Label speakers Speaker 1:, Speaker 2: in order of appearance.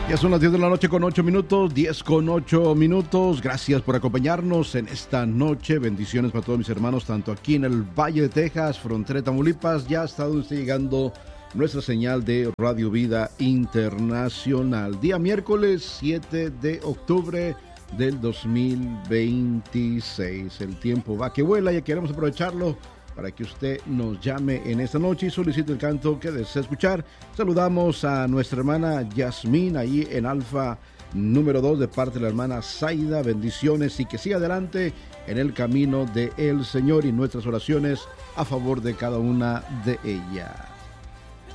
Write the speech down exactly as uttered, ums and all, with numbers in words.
Speaker 1: Ya son las diez de la noche con ocho minutos, diez con ocho minutos. Gracias por acompañarnos en esta noche. Bendiciones para todos mis hermanos, tanto aquí en el Valle de Texas, frontera de Tamaulipas. Ya está donde está llegando nuestra señal de Radio Vida Internacional. Día miércoles siete de octubre del dos mil veintiséis. El tiempo va que vuela y queremos aprovecharlo para que usted nos llame en esta noche y solicite el canto que desea escuchar. Saludamos a nuestra hermana Yasmín ahí en Alfa número dos de parte de la hermana Zaida. Bendiciones y que siga adelante en el camino del Señor y nuestras oraciones a favor de cada una de ellas.